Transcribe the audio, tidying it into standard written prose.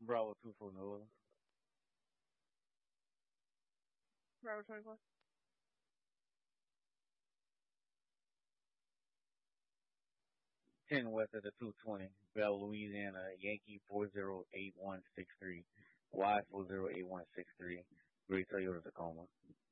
Bravo 2 for Noah. Bravo 24. 10 west of the 220. Bell, Louisiana, Yankee 408163. Y 408163. Great Toyota Tacoma.